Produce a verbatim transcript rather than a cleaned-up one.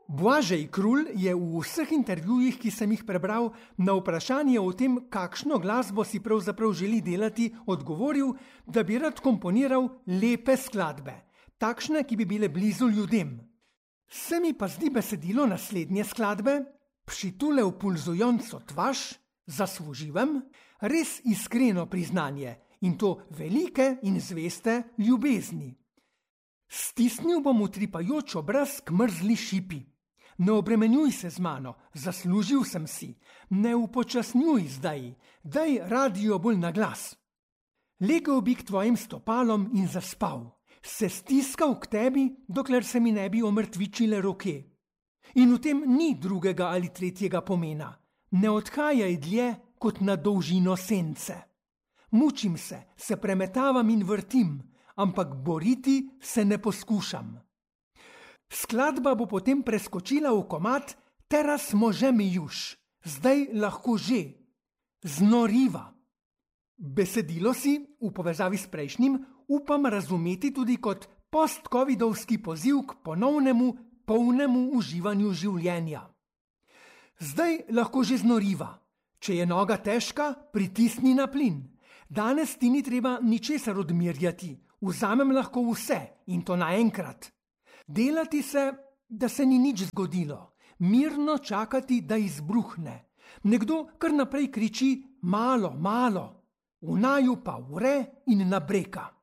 Blažej Krulj je v vseh intervjujih, ki sem jih prebral, na vprašanje o tem, kakšno glasbo si pravzaprav želi delati, odgovoril, da bi rad komponiral lepe skladbe, takšne, ki bi bile blizu ljudem. Se mi pa zdi besedilo naslednje skladbe, Přitule v pulzujonco tvaš, zasluživem, res iskreno priznanje in to velike in zveste ljubezni. Stisnil bom utripajoč obraz k mrzli šipi. Ne obremenjuj se z mano, zaslužil sem si, ne upočasnjuj zdaj, daj radio bolj na glas. Legel bi k tvojim stopalom in zaspal, se stiskal k tebi, dokler se mi ne bi omrtvičile roke. In v tem ni drugega ali tretjega pomena, ne odhajaj dlje kot na dolžino sence. Mučim se, se premetavam in vrtim, ampak boriti se ne poskušam. Skladba bo potem preskočila v komad Teraz možem juž, zdaj lahko že, znoriva. Besedilo si, v povezavi s prejšnjim, upam razumeti tudi kot post-covidovski poziv k ponovnemu, polnemu uživanju življenja. Zdaj lahko že znoriva. Če je noga težka, pritisni na plin. Danes ti ni treba ničesar odmirjati, vzamem lahko vse in to naenkrat. Delati se, da se ni nič zgodilo, mirno čakati, da izbruhne. Nekdo kar naprej kriči malo, malo, v naju pa vre in nabreka.